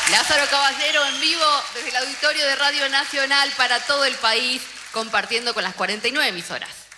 Lázaro Caballero en vivo desde el auditorio de Radio Nacional para todo el país, compartiendo con las 49 emisoras.